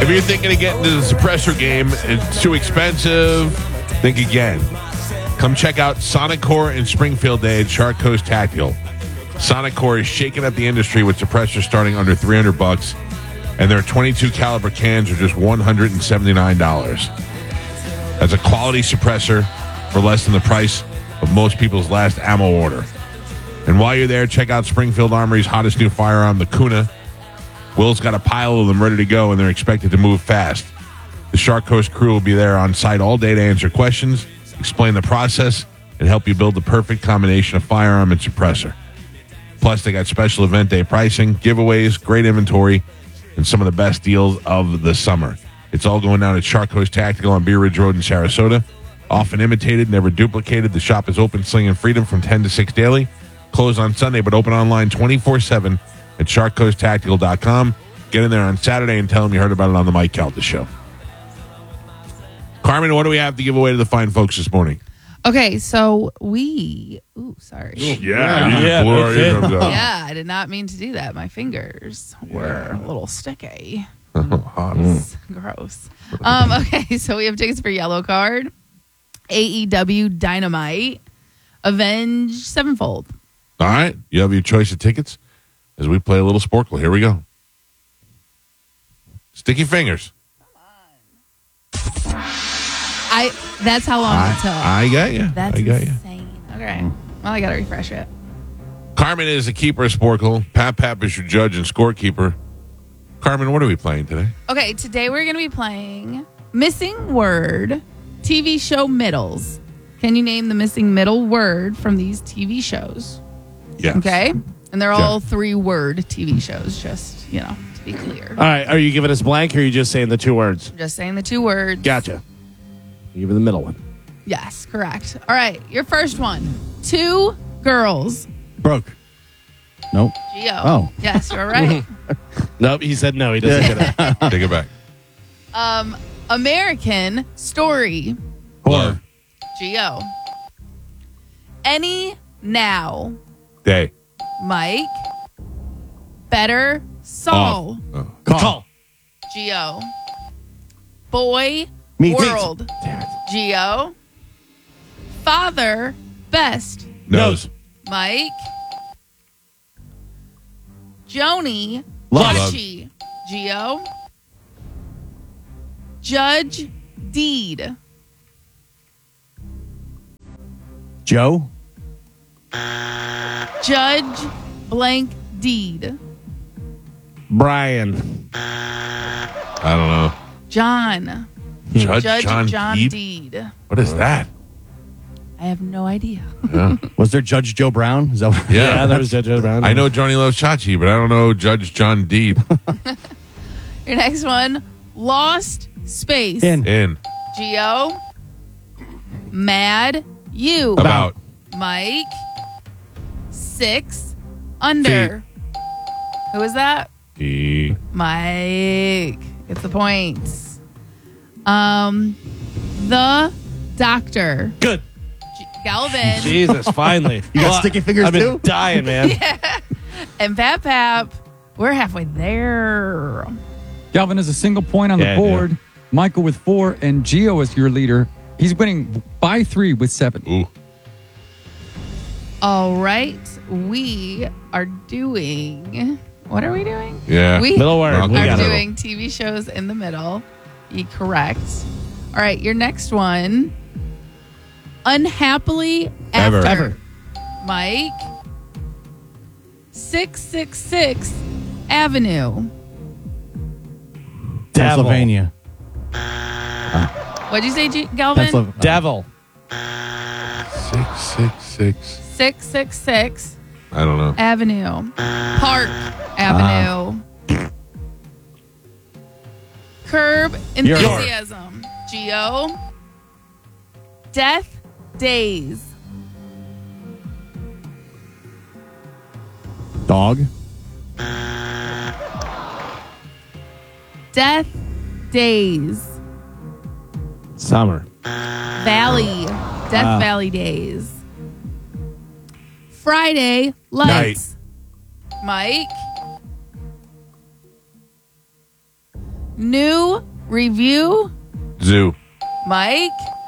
If you're thinking of getting into the suppressor game, it's too expensive, think again. Come check out Sonic Core and Springfield Day at Shark Coast Tactical. Sonic Core is shaking up the industry with suppressors starting under $300, and their 22 caliber cans are just $179. That's a quality suppressor for less than the price of most people's last ammo order. And while you're there, check out Springfield Armory's hottest new firearm, the Kuna. Will's got a pile of them ready to go, and they're expected to move fast. The Shark Coast crew will be there on site all day to answer questions, explain the process, and help you build the perfect combination of firearm and suppressor. Plus, they got special event day pricing, giveaways, great inventory, and some of the best deals of the summer. It's all going down at Shark Coast Tactical on Beer Ridge Road in Sarasota. Often imitated, never duplicated. The shop is open, slinging freedom from 10 to 6 daily. Closed on Sunday, but open online 24/7 at sharkcoasttactical.com. Get in there on Saturday and tell them you heard about it on the Mike Calta Show. Carmen, what do we have to give away to the fine folks this morning? Okay, so sorry. Yeah, blew our eardrums out. Yeah, I did not mean to do that. My fingers were a little sticky. Gross. Okay, so we have tickets for Yellow Card, AEW Dynamite, Avenged Sevenfold. All right, you have your choice of tickets as we play a little Sporkle. Here we go. Sticky fingers. That's how long it took. I got you. That's I got insane. Okay. Well, I got to refresh it. Carmen is the keeper of Sporkle. Pap is your judge and scorekeeper. Carmen, what are we playing today? Okay, today we're going to be playing Missing Word TV show middles. Can you name the missing middle word from these TV shows? Yes. Okay. And they're all 3-word TV shows, just, to be clear. All right. Are you giving us blank or are you just saying the 2 words? I'm just saying the 2 words. Gotcha. You give me the middle one. Yes, correct. All right. Your first one. 2 girls. Broke. Nope. Geo. Oh. Yes, you're right. Nope. He said no. He doesn't get it. Take it back. American Story. Horror. Geo. Any Now. Day. Mike. Better Saul. Oh. Call. Geo. Boy Me. World. Geo. Father Best. Nose. Mike. Joni Love. Lucci. Geo. Judge Deed. Joe. Judge blank Deed. Brian. I don't know. John. Judge John Deed? Deed. What is that? I have no idea. Yeah. Was there Judge Joe Brown? Is that what? Yeah, that was Judge Brown. I know Johnny loves Chachi, but I don't know Judge John Deed. Your next one. Lost Space. In. Geo. Mad You. About. Mike. 6 Under. Who is that? E. Mike. Gets the points. The Doctor. Good. Galvin. Jesus, finally. You got sticky fingers I've been too? dying, man. And Pap. We're halfway there. Galvin has a single point on the board. Michael with 4, and Gio is your leader. He's winning by 3 with 7. Ooh. All right. We are doing... What are we doing? Yeah. We Middle word. Well, We are got it. doing TV shows in the middle. You correct. All right. Your next one. Unhappily Ever. Mike. 666 Avenue. Pennsylvania. What'd you say, Galvin? Devil. 666. 666 I don't know. Avenue. Park Avenue. Curb Enthusiasm. Geo. Death Days. Dog. Death Days. Summer. Valley. Death Valley Days. Friday Lights. Mike. New review. Zoo. Mike.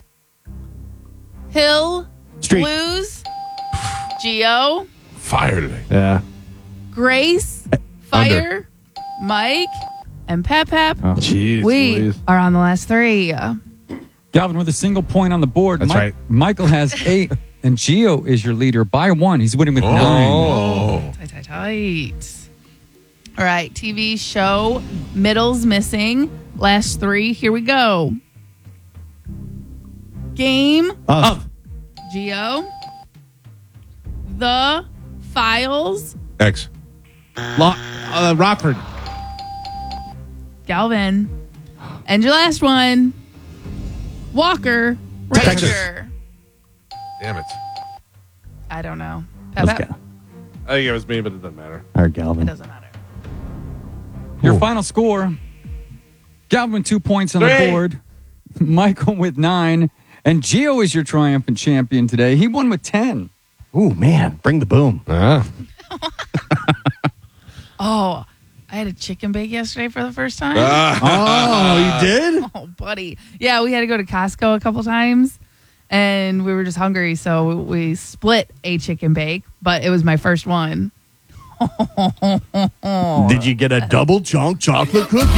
Hill. Street. Blues. Geo. Fire today. Yeah. Grace. Fire. Mike. And Pep. Jeez. We Louise. are on the last three. Galvin with a single point on the board. That's right. Michael has 8, and Gio is your leader by 1. He's winning with 9. Oh. Tight. All right, TV show. Middle's missing. Last 3. Here we go. Game. Geo. The Files. X. Rockford. Galvin. And your last one. Walker. Texas. Ranger. Damn it. I don't know. Let's Pep. go. I think it was me, but it doesn't matter. All right, It Galvin. doesn't matter. Your final score. Galvin 2 points on the 3. board. Michael with 9. And Gio is your triumphant champion today. He won with 10. Ooh, man. Bring the boom. Oh, I had a chicken bake yesterday for the first time. Oh, you did? Oh, buddy. Yeah, we had to go to Costco a couple times, and we were just hungry, so we split a chicken bake, but it was my first one. Did you get a double chunk chocolate cookie?